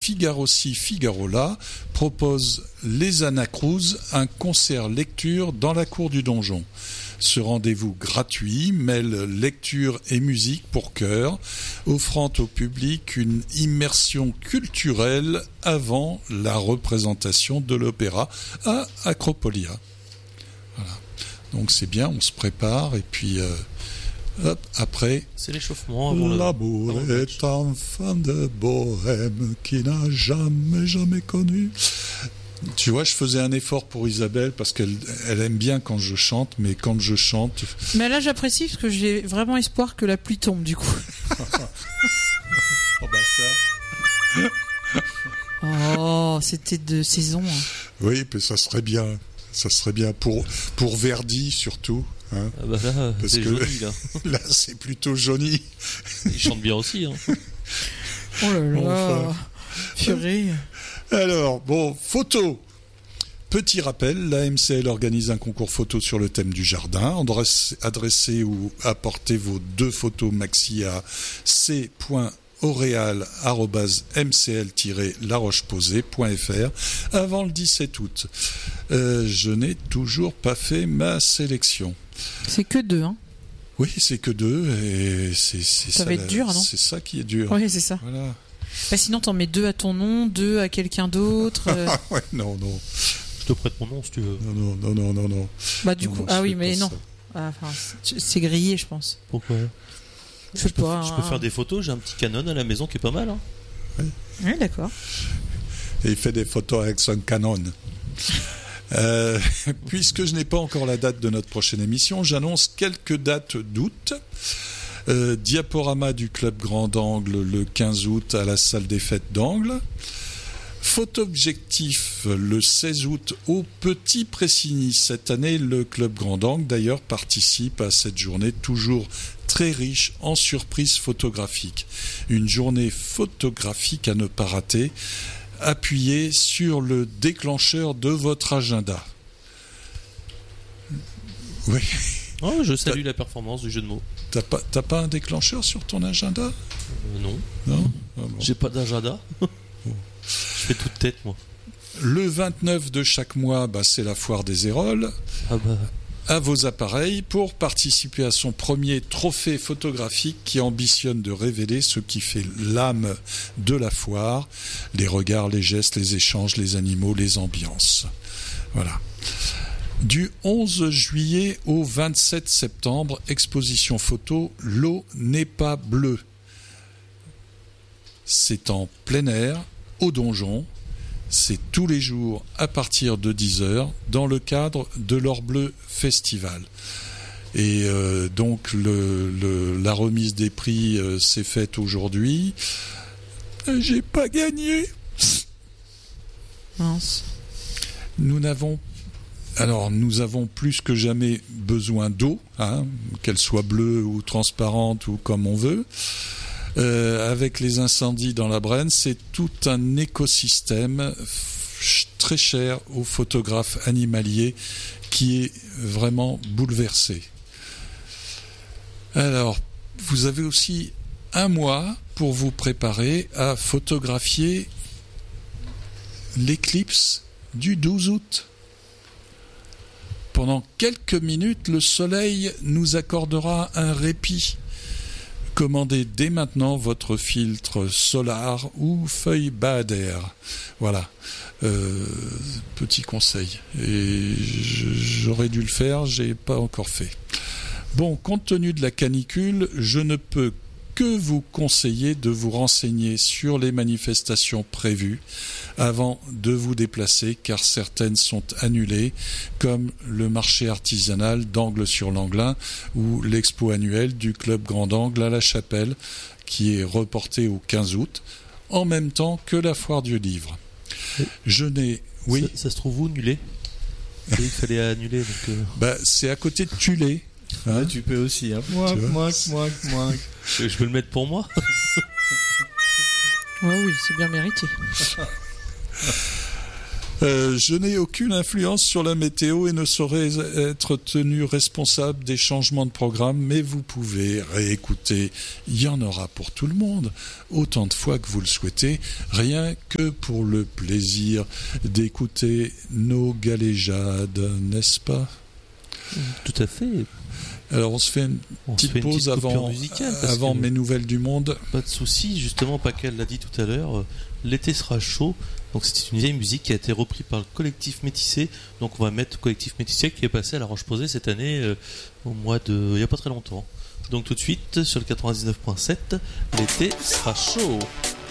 Figaro-ci, Figaro-là propose Les Anacruses, un concert lecture dans la cour du donjon. Ce rendez-vous gratuit mêle lecture et musique pour chœur, offrant au public une immersion culturelle avant la représentation de l'opéra à Acropolia. Voilà. Donc c'est bien, on se prépare et puis hop, après... C'est l'échauffement avant l'amour est enfant de bohème qui n'a jamais connu... Tu vois, je faisais un effort pour Isabelle parce qu'elle aime bien quand je chante, mais quand je chante... Mais là, j'apprécie parce que j'ai vraiment espoir que la pluie tombe, du coup. Oh, bah ça... Oh, c'était de saison. Hein. Oui, mais ça serait bien. Ça serait bien pour Verdi, surtout. Hein, ah bah là, parce c'est que joli, là. Là, c'est plutôt joli. Il chante bien aussi. Hein. Oh là là, enfin... purée. Alors, bon, photo. Petit rappel, la MCL organise un concours photo sur le thème du jardin. Adressez ou apportez vos 2 photos maxi à c.oreal@mcl-larocheposay.fr avant le 17 août. Je n'ai toujours pas fait ma sélection. C'est que 2, hein. Oui, c'est que 2 et ça va être dur, non ? C'est ça qui est dur. Oui, c'est ça. Voilà. Bah sinon, t'en mets 2 à ton nom, 2 à quelqu'un d'autre. Ouais, non. Je te prête mon nom si tu veux. Non. Bah du Non, coup, je oui, fais mais pas non. ça. Enfin, c'est grillé, je pense. Pourquoi ? Je sais pas. Je peux faire des photos, j'ai un petit Canon à la maison qui est pas mal. Hein. Oui, d'accord. Et il fait des photos avec son Canon. Puisque je n'ai pas encore la date de notre prochaine émission, j'annonce quelques dates d'août. Diaporama du Club Grand Angle le 15 août à la salle des fêtes d'Angle. Photo-objectif le 16 août au Petit Pressigny. Cette année, le Club Grand Angle, d'ailleurs, participe à cette journée toujours très riche en surprises photographiques. Une journée photographique à ne pas rater. Appuyez sur le déclencheur de votre agenda. Oui. Oh, je salue la performance du jeu de mots. T'as pas un déclencheur sur ton agenda ? Non. Non ? Ah bon. J'ai pas d'agenda. Je fais toute tête, moi. Le 29 de chaque mois, c'est la foire des Héroles. Ah bah... À vos appareils pour participer à son premier trophée photographique qui ambitionne de révéler ce qui fait l'âme de la foire, les regards, les gestes, les échanges, les animaux, les ambiances. Voilà. Du 11 juillet au 27 septembre, exposition photo « L'eau n'est pas bleue ». C'est en plein air, au donjon. C'est tous les jours à partir de 10h dans le cadre de l'Or Bleu Festival. Et donc la remise des prix s'est faite aujourd'hui. J'ai pas gagné. Mince. Nous avons plus que jamais besoin d'eau, hein, qu'elle soit bleue ou transparente ou comme on veut. Avec les incendies dans la Brenne, c'est tout un écosystème très cher aux photographes animaliers qui est vraiment bouleversé. Alors, vous avez aussi un mois pour vous préparer à photographier l'éclipse du 12 août. Pendant quelques minutes, le soleil nous accordera un répit. Commandez dès maintenant votre filtre Solar ou feuille Bahader. Voilà, petit conseil. Et j'aurais dû le faire, j'ai pas encore fait. Bon, compte tenu de la canicule, je ne peux que vous conseiller de vous renseigner sur les manifestations prévues avant de vous déplacer, car certaines sont annulées, comme le marché artisanal d'Angle-sur-Langlin ou l'expo annuelle du Club Grand Angle à La Chapelle, qui est reportée au 15 août, en même temps que la foire du livre. Je n'ai... Oui. Ça se trouve où, Nulé ? Il fallait annuler. Donc c'est à côté de Tulé. Hein, tu peux aussi. Hein. Moi. Je peux le mettre pour moi. Oui, c'est bien mérité. Je n'ai aucune influence sur la météo et ne saurais être tenu responsable des changements de programme, mais vous pouvez réécouter. Il y en aura pour tout le monde, autant de fois que vous le souhaitez, rien que pour le plaisir d'écouter nos galéjades, n'est-ce pas ? Tout à fait. Alors on se fait une petite pause avant mes nouvelles du monde. Pas de souci, justement, Pacal l'a dit tout à l'heure, l'été sera chaud. Donc c'est une vieille musique qui a été reprise par le collectif Métissé. Donc on va mettre le collectif Métissé qui est passé à la Roche-Posay cette année au mois de... il n'y a pas très longtemps. Donc tout de suite sur le 99.7, l'été sera chaud.